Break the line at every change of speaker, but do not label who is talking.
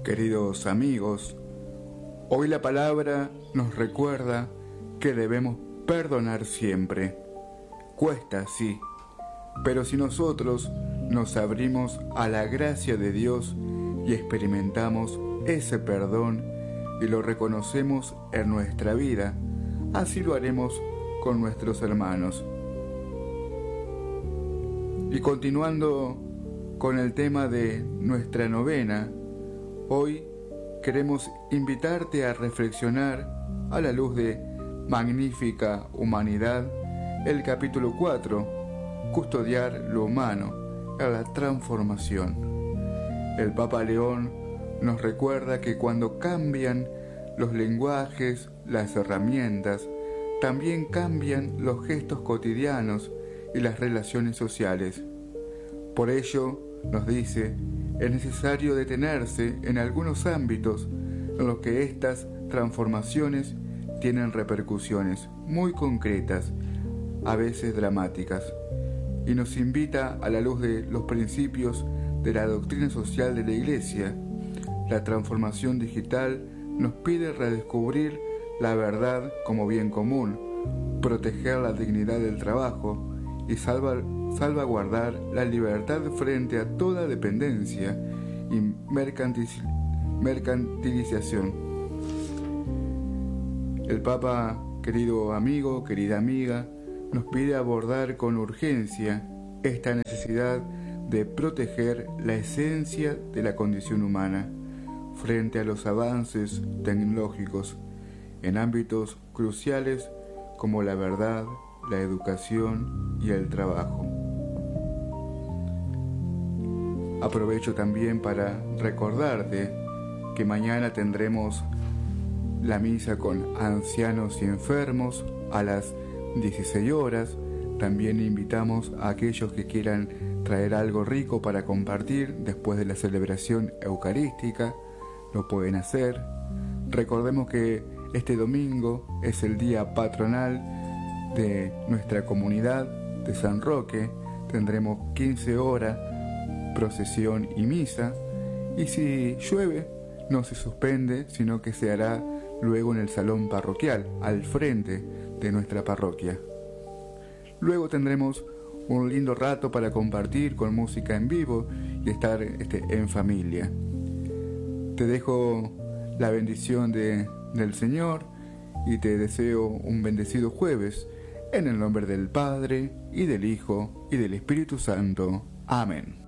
Queridos amigos, hoy la palabra nos recuerda que debemos perdonar siempre. Cuesta, sí, pero si nosotros nos abrimos a la gracia de Dios y experimentamos ese perdón y lo reconocemos en nuestra vida, así lo haremos con nuestros hermanos. Y continuando con el tema de nuestra novena, hoy queremos invitarte a reflexionar a la luz de Magnífica Humanidad, el capítulo 4, Custodiar lo humano en la transformación. El Papa León nos recuerda que cuando cambian los lenguajes, las herramientas, también cambian los gestos cotidianos y las relaciones sociales. Por ello, nos dice, es necesario detenerse en algunos ámbitos en los que estas transformaciones tienen repercusiones muy concretas, a veces dramáticas, y nos invita a la luz de los principios de la doctrina social de la Iglesia. La transformación digital nos pide redescubrir la verdad como bien común, proteger la dignidad del trabajo y salvaguardar la libertad frente a toda dependencia y mercantilización. El Papa, querido amigo, querida amiga, nos pide abordar con urgencia esta necesidad de proteger la esencia de la condición humana frente a los avances tecnológicos en ámbitos cruciales como la verdad, la educación y el trabajo. Aprovecho también para recordarte que mañana tendremos la misa con ancianos y enfermos a las 16 horas. También invitamos a aquellos que quieran traer algo rico para compartir después de la celebración eucarística. Lo pueden hacer. Recordemos que este domingo es el día patronal de nuestra comunidad de San Roque. Tendremos 15 horas, procesión y misa. Y si llueve, no se suspende, sino que se hará luego en el salón parroquial, al frente de nuestra parroquia. Luego tendremos un lindo rato para compartir con música en vivo y estar en familia. Te dejo la bendición del Señor y te deseo un bendecido jueves en el nombre del Padre y del Hijo y del Espíritu Santo. Amén.